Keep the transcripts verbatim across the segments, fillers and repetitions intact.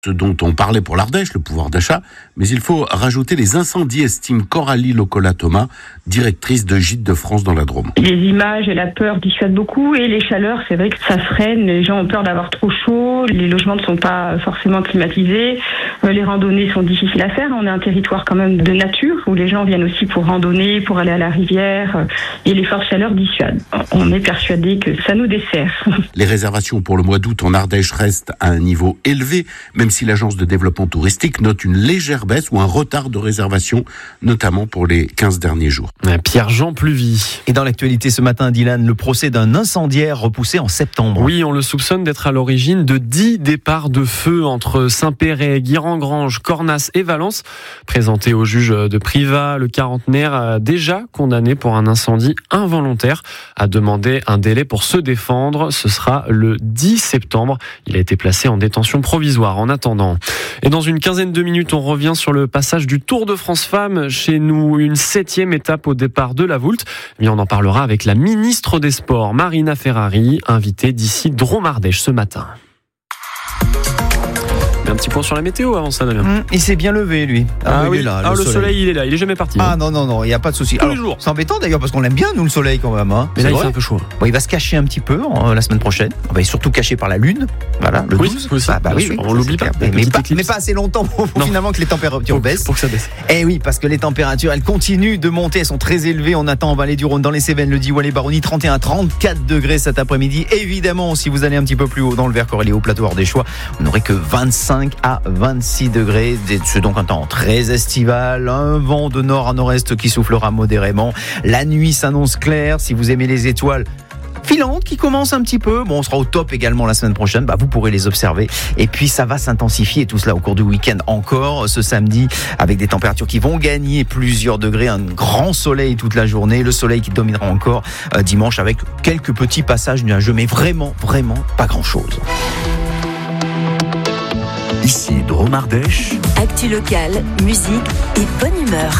Ce dont on parlait pour l'Ardèche, le pouvoir d'achat, mais il faut rajouter les incendies, estime Coralie Locola-Thomas, directrice de Gîtes de France dans la Drôme. Les images et la peur dissuadent beaucoup, et les chaleurs, c'est vrai que ça freine, les gens ont peur d'avoir trop chaud, les logements ne sont pas forcément climatisés, les randonnées sont difficiles à faire, on est un territoire quand même de nature, où les gens viennent aussi pour randonner, pour aller à la rivière, et les fortes chaleurs dissuadent. On est persuadé que ça nous dessert. Les réservations pour le mois d'août en Ardèche restent à un niveau élevé, même si l'agence de développement touristique note une légère baisse ou un retard de réservation, notamment pour les quinze derniers jours. Pierre-Jean Pluvy. Et dans l'actualité ce matin, Dylan, le procès d'un incendiaire repoussé en septembre. Oui, on le soupçonne d'être à l'origine de dix départs de feu entre Saint-Péret, Guirangrange, Cornas et Valence. Présenté au juge de Privas, le quarantenaire, déjà condamné pour un incendie involontaire, a demandé un délai pour se défendre. Ce sera le dix septembre. Il a été placé en détention provisoire en attendant. Et dans une quinzaine de minutes, on revient sur le passage du Tour de France Femmes. Chez nous, une septième étape au départ de la Voulte. Mais on en parlera avec la ministre des Sports, Marina Ferrari, invitée d'ici Drôme-Ardèche ce matin. Un petit point sur la météo avant ça, Damien. Mmh, il s'est bien levé, lui. Ah, ah oui, il est là, ah, le, le soleil. soleil, il est là, il est jamais parti. Ah hein. non, non, non, il n'y a pas de souci. Tous Alors, les jours. C'est embêtant d'ailleurs parce qu'on l'aime bien, nous, le soleil quand même. Hein. Mais c'est là, vrai. il fait un peu chaud. Bon, il va se cacher un petit peu euh, la semaine prochaine. On va surtout cacher par la lune. Voilà, le oui, douze. Aussi, bah, bah, oui, oui, on l'oublie pas. Mais, mais, pas mais pas assez longtemps pour, pour finalement que les températures pour, baissent. Pour que ça baisse. Eh oui, parce que les températures, elles continuent de monter. Elles sont très élevées. On attend en Vallée du Rhône, dans les Cévennes, le Diois, les Baronnies, trente et un à trente-quatre degrés cet après-midi. Évidemment, si vous allez un petit peu plus haut dans le Vercors et les hauts plateaux ardéchois, vous n'aurez que vingt-cinq à vingt-six degrés. C'est donc un temps très estival, un vent de nord à nord-est qui soufflera modérément. La nuit s'annonce claire, si vous aimez les étoiles filantes qui commencent un petit peu. Bon, on sera au top également la semaine prochaine, bah, vous pourrez les observer. Et puis ça va s'intensifier tout cela au cours du week-end encore, ce samedi, avec des températures qui vont gagner plusieurs degrés, un grand soleil toute la journée, le soleil qui dominera encore euh, dimanche avec quelques petits passages nuageux, mais vraiment, vraiment pas grand-chose. Ici, Drôme-Ardèche. Actu locale, musique et bonne humeur.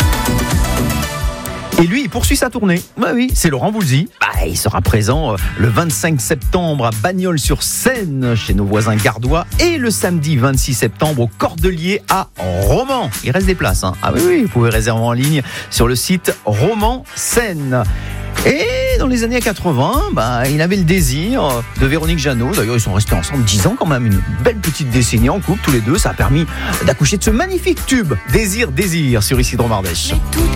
Et lui, il poursuit sa tournée. Bah oui, c'est Laurent Voulzy. Bah, il sera présent le vingt-cinq septembre à Bagnols-sur-Seine, chez nos voisins gardois, et le samedi vingt-six septembre au Cordelier à Romans. Il reste des places, hein. Ah oui, oui, vous pouvez réserver en ligne sur le site Romans Seine. Et dans les années quatre-vingts, bah, il avait le désir de Véronique Jeannot. D'ailleurs, ils sont restés ensemble dix ans quand même, une belle petite décennie en couple, tous les deux. Ça a permis d'accoucher de ce magnifique tube, Désir, Désir, sur Ici Drôme-Ardèche.